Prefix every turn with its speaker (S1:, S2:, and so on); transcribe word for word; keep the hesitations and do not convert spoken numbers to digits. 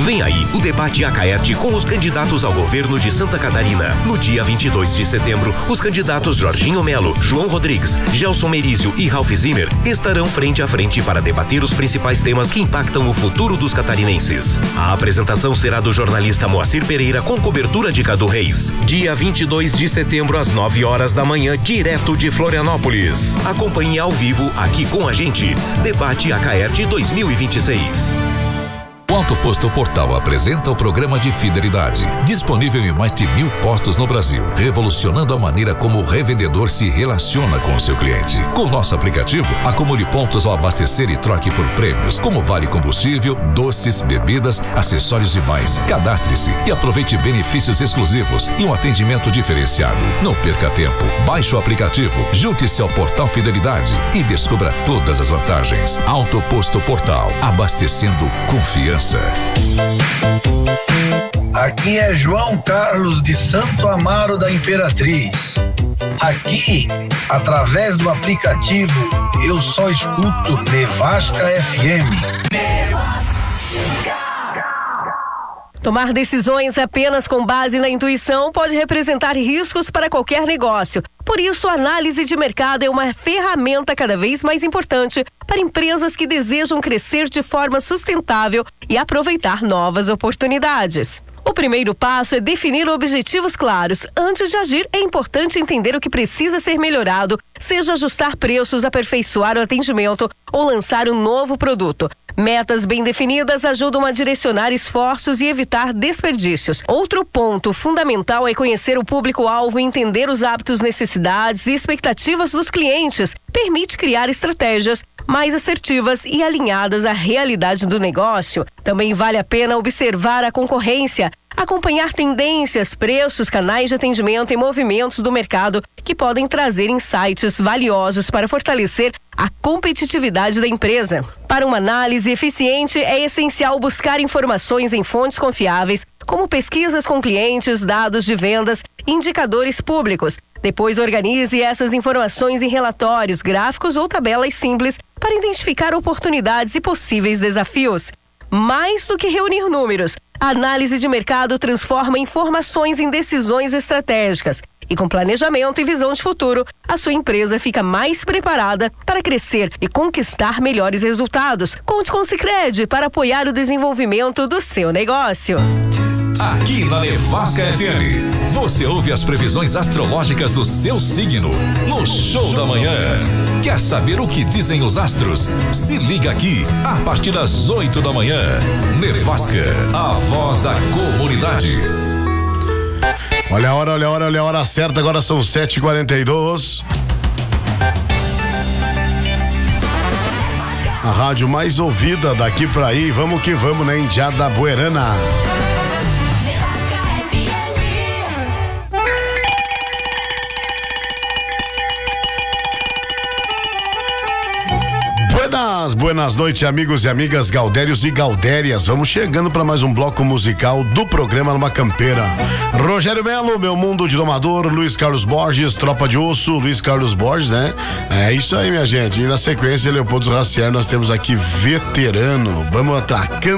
S1: Vem aí o debate Acaerte com os candidatos ao governo de Santa Catarina. No dia vinte e dois de setembro, os candidatos Jorginho Melo, João Rodrigues, Gelson Merizio e Ralph Zimmer estarão frente a frente para debater os principais temas que impactam o futuro dos catarinenses. A apresentação será do jornalista Moacir Pereira com cobertura de Cadu Reis. Dia vinte e dois de setembro às nove horas da manhã, direto de Florianópolis. Acompanhe ao vivo aqui com a gente. Debate Acaerte dois mil e vinte e seis.
S2: O Auto Posto Portal apresenta o programa de fidelidade, disponível em mais de mil postos no Brasil, revolucionando a maneira como o revendedor se relaciona com o seu cliente. Com o nosso aplicativo, acumule pontos ao abastecer e troque por prêmios, como vale combustível, doces, bebidas, acessórios e mais. Cadastre-se e aproveite benefícios exclusivos e um atendimento diferenciado. Não perca tempo. Baixe o aplicativo, junte-se ao Portal Fidelidade e descubra todas as vantagens. Auto Posto Portal, abastecendo confiança.
S3: Aqui é João Carlos de Santo Amaro da Imperatriz. Aqui, através do aplicativo, eu só escuto Nevasca F M.
S4: Tomar decisões apenas com base na intuição pode representar riscos para qualquer negócio. Por isso, a análise de mercado é uma ferramenta cada vez mais importante para empresas que desejam crescer de forma sustentável e aproveitar novas oportunidades. O primeiro passo é definir objetivos claros. Antes de agir, é importante entender o que precisa ser melhorado, seja ajustar preços, aperfeiçoar o atendimento ou lançar um novo produto. Metas bem definidas ajudam a direcionar esforços e evitar desperdícios. Outro ponto fundamental é conhecer o público-alvo e entender os hábitos, necessidades e expectativas dos clientes. Permite criar estratégias mais assertivas e alinhadas à realidade do negócio. Também vale a pena observar a concorrência, acompanhar tendências, preços, canais de atendimento e movimentos do mercado que podem trazer insights valiosos para fortalecer a competitividade da empresa. Para uma análise eficiente, é essencial buscar informações em fontes confiáveis, como pesquisas com clientes, dados de vendas, indicadores públicos. Depois, organize essas informações em relatórios, gráficos ou tabelas simples para identificar oportunidades e possíveis desafios. Mais do que reunir números, a análise de mercado transforma informações em decisões estratégicas. E com planejamento e visão de futuro, a sua empresa fica mais preparada para crescer e conquistar melhores resultados. Conte com o Sicredi para apoiar o desenvolvimento do seu negócio.
S2: Aqui na Nevasca F M, você ouve as previsões astrológicas do seu signo no Show da Manhã. Quer saber o que dizem os astros? Se liga aqui, a partir das oito da manhã. Nevasca, a voz da comunidade.
S5: Olha a hora, olha a hora, olha a hora certa, agora são sete e quarenta e dois. A rádio mais ouvida daqui pra aí, vamos que vamos, né? Indiada Buerana. Buenas, buenas noites, amigos e amigas gaudérios e gaudérias. Vamos chegando para mais um bloco musical do programa Numa Campeira. Rogério Melo, Meu Mundo de Domador, Luiz Carlos Borges, Tropa de Osso, Luiz Carlos Borges, né? É isso aí, minha gente. E na sequência, Leopoldo Racier, nós temos aqui Veterano. Vamos atracando